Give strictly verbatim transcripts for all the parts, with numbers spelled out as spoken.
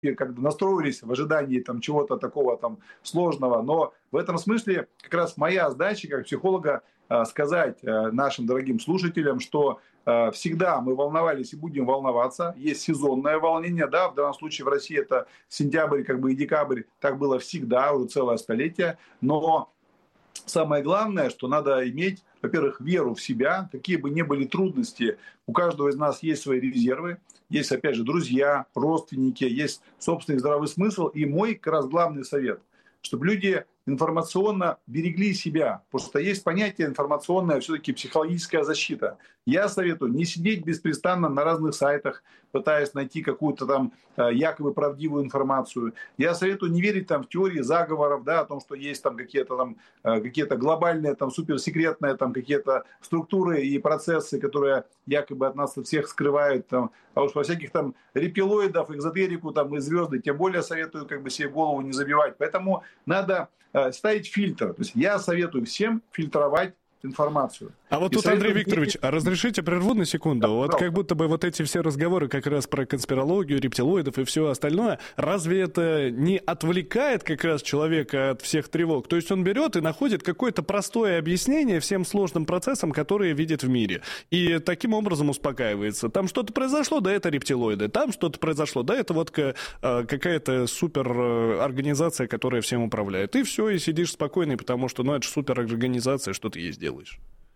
как бы настроились в ожидании там чего-то такого там сложного. Но в этом смысле как раз моя задача как психолога сказать нашим дорогим слушателям, что всегда мы волновались и будем волноваться. Есть сезонное волнение, да, в данном случае в России это сентябрь как бы и декабрь, так было всегда, уже целое столетие. Но самое главное, что надо иметь, во-первых, веру в себя, какие бы ни были трудности, у каждого из нас есть свои резервы, есть, опять же, друзья, родственники, есть собственный здравый смысл. И мой как раз главный совет, чтобы люди информационно берегли себя, потому что есть понятие информационная все-таки психологическая защита. Я советую не сидеть беспрестанно на разных сайтах, пытаясь найти какую-то там якобы правдивую информацию. Я советую не верить там в теории заговоров, да, о том, что есть там какие-то там какие-то глобальные там суперсекретные там какие-то структуры и процессы, которые якобы от нас всех скрывают там. А уж во всяких там рептилоидов, экзотерику там и звезды, тем более советую как бы себе голову не забивать. Поэтому надо ставить фильтр. То есть я советую всем фильтровать информацию. А вот тут, Андрей Викторович, а разрешите прерву на секунду? Да, вот как будто бы вот эти все разговоры как раз про конспирологию, рептилоидов и все остальное, разве это не отвлекает как раз человека от всех тревог? То есть он берет и находит какое-то простое объяснение всем сложным процессам, которые видит в мире. И таким образом успокаивается. Там что-то произошло, да это рептилоиды. Там что-то произошло, да это вот какая-то суперорганизация, которая всем управляет. И все, и сидишь спокойный, потому что ну это же суперорганизация, что ты ей сделаешь.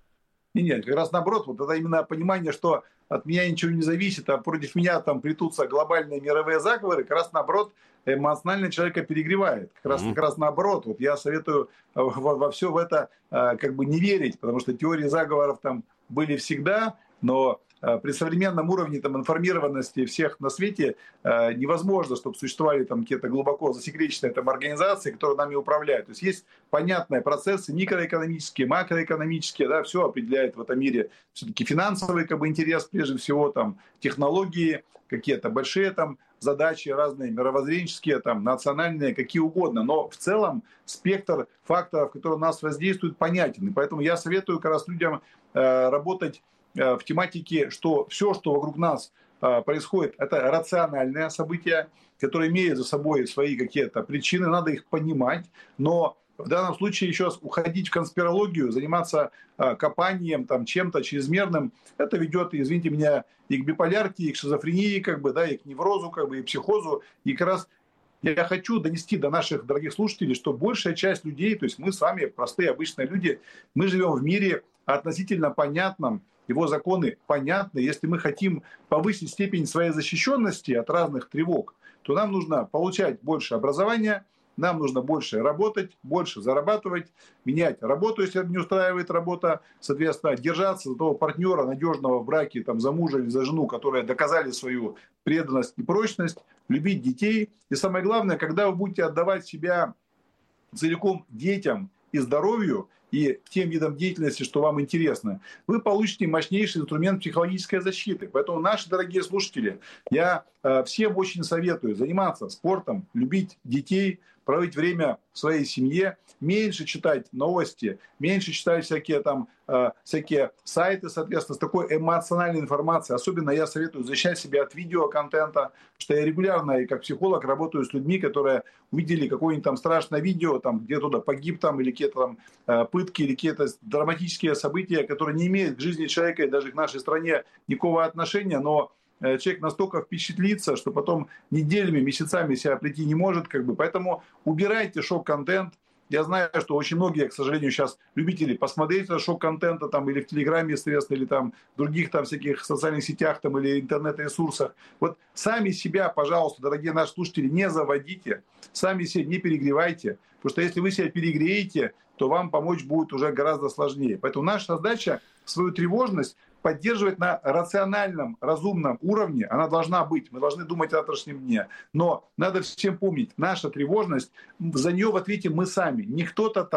Нет, как раз наоборот, вот это именно понимание, что от меня ничего не зависит, а против меня там плетутся глобальные мировые заговоры, как раз наоборот эмоционально человека перегревает. Как раз, как раз наоборот. Вот я советую во, во все в это как бы не верить, потому что теории заговоров там были всегда, но при современном уровне там, информированности всех на свете э, невозможно, чтобы существовали там какие-то глубоко засекреченные там, организации, которые нами управляют. То есть есть понятные процессы микроэкономические, макроэкономические, да, все определяет в этом мире все-таки финансовый как бы, интерес, прежде всего, там, технологии, какие-то большие там, задачи разные, мировоззренческие, там, национальные, какие угодно. Но в целом спектр факторов, которые на нас воздействуют, понятен. И поэтому я советую как раз людям э, работать в тематике, что все, что вокруг нас происходит, это рациональные события, которые имеют за собой свои какие-то причины, надо их понимать, но в данном случае еще раз уходить в конспирологию, заниматься копанием, там, чем-то чрезмерным, это ведет, извините меня, и к биполярке, и к шизофрении, как бы, да, и к неврозу, как бы, и психозу. И как раз я хочу донести до наших дорогих слушателей, что большая часть людей, то есть мы с вами, простые обычные люди, мы живем в мире относительно понятном, его законы понятны. Если мы хотим повысить степень своей защищенности от разных тревог, то нам нужно получать больше образования, нам нужно больше работать, больше зарабатывать, менять работу, если не устраивает работа, соответственно, держаться за того партнера надежного в браке, там, за мужа или за жену, которые доказали свою преданность и прочность, любить детей. И самое главное, когда вы будете отдавать себя целиком детям и здоровью, и тем видам деятельности, что вам интересно, вы получите мощнейший инструмент психологической защиты. Поэтому, наши дорогие слушатели, я э, всем очень советую заниматься спортом, любить детей, проводить время в своей семье, меньше читать новости, меньше читать всякие там э, всякие сайты, соответственно, с такой эмоциональной информацией. Особенно я советую защищать себя от видеоконтента, потому что я регулярно, и как психолог, работаю с людьми, которые увидели какое-нибудь там страшное видео, там, где кто-то погиб, там, или какие-то там э, пытки, или какие-то драматические события, которые не имеют к жизни человека и даже к нашей стране никакого отношения, но человек настолько впечатлится, что потом неделями, месяцами себя прийти не может. Как бы. Поэтому убирайте шок-контент. Я знаю, что очень многие, к сожалению, сейчас любители посмотреть шок-контента там, или в Телеграме, соответственно, или там, в других там, всяких социальных сетях там, или интернет-ресурсах. Вот сами себя, пожалуйста, дорогие наши слушатели, не заводите, сами себя не перегревайте. Потому что если вы себя перегреете, то вам помочь будет уже гораздо сложнее. Поэтому наша задача свою тревожность поддерживать на рациональном, разумном уровне. Она должна быть. Мы должны думать о завтрашнем дне. Но надо всем помнить, наша тревожность, за нее в ответе мы сами. Не кто-то там,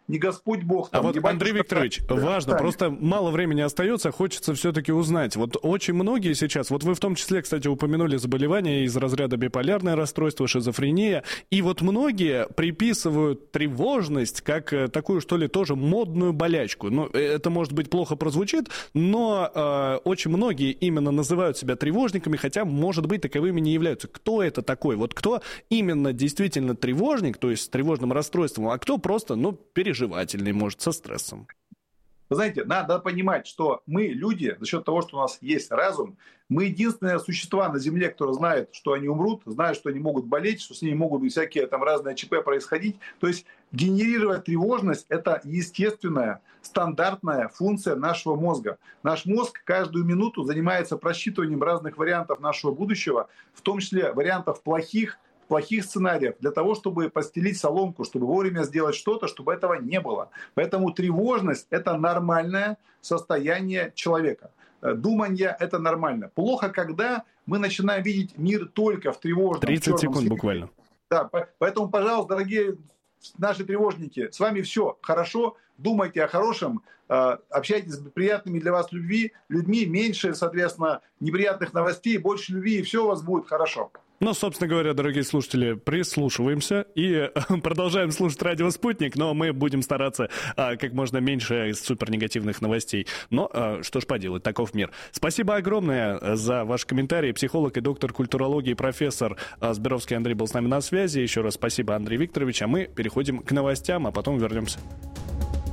не Господь Бог. Там, а вот, Андрей Викторович, важно, да. просто мало времени остается, хочется все-таки узнать. Вот очень многие сейчас, вот вы в том числе, кстати, упомянули заболевания из разряда биполярное расстройство, шизофрения, и вот многие приписывают тревожность как такую, что ли, тоже модную болячку. Ну, это, может быть, плохо прозвучит, но э, очень многие именно называют себя тревожниками, хотя, может быть, таковыми не являются. Кто это такой? Вот кто именно действительно тревожник, то есть с тревожным расстройством, а кто просто, ну, переживательный, может, со стрессом? Вы знаете, надо понимать, что мы, люди, за счет того, что у нас есть разум, мы единственные существа на Земле, которые знают, что они умрут, знают, что они могут болеть, что с ними могут всякие там разные ЧП происходить. То есть генерировать тревожность – это естественная, стандартная функция нашего мозга. Наш мозг каждую минуту занимается просчитыванием разных вариантов нашего будущего, в том числе вариантов плохих, плохих сценариев, для того, чтобы постелить соломку, чтобы вовремя сделать что-то, чтобы этого не было. Поэтому тревожность – это нормальное состояние человека. Думание – это нормально. Плохо, когда мы начинаем видеть мир только в тревожном, тридцать секунд свете. Буквально. Да, поэтому, пожалуйста, дорогие наши тревожники, с вами все хорошо, думайте о хорошем, общайтесь с приятными для вас любви, людьми, меньше, соответственно, неприятных новостей, больше любви, и все у вас будет хорошо. Ну, собственно говоря, дорогие слушатели, прислушиваемся и продолжаем слушать радио «Спутник», но мы будем стараться а, как можно меньше супернегативных новостей. Но а, что ж поделать, таков мир. Спасибо огромное за ваш комментарий. Психолог и доктор культурологии, профессор а, Сберовский Андрей был с нами на связи. Еще раз спасибо, Андрей Викторович. А мы переходим к новостям, а потом вернемся.